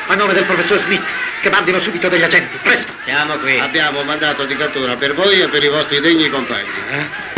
A nome del professor Smith, che mandino subito degli agenti, presto! Siamo qui. Abbiamo mandato di cattura per voi e per i vostri degni compagni.